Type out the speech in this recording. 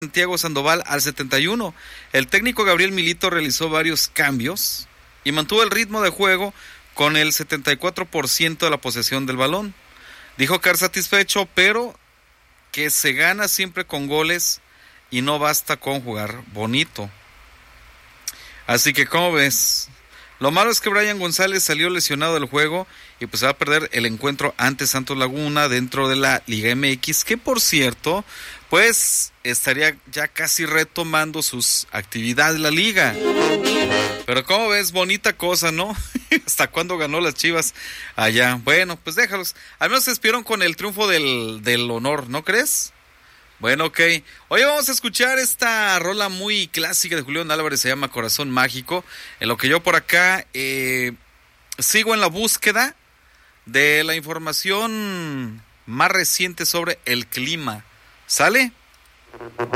Santiago Sandoval al 71. El técnico Gabriel Milito realizó varios cambios y mantuvo el ritmo de juego con el 74% de la posesión del balón. Dijo quedar satisfecho, pero que se gana siempre con goles y no basta con jugar bonito. Así que, ¿cómo ves? Lo malo es que Brian González salió lesionado del juego y pues va a perder el encuentro ante Santos Laguna dentro de la Liga MX, que por cierto, pues estaría ya casi retomando sus actividades en la liga. Pero ¿cómo ves? Bonita cosa, ¿no? ¿Hasta cuándo ganó las Chivas allá? Bueno, pues déjalos. Al menos se despidieron con el triunfo del honor, ¿no crees? Bueno, ok. Hoy vamos a escuchar esta rola muy clásica de Julián Álvarez, se llama Corazón Mágico, en lo que yo por acá sigo en la búsqueda de la información más reciente sobre el clima. ¿Sale?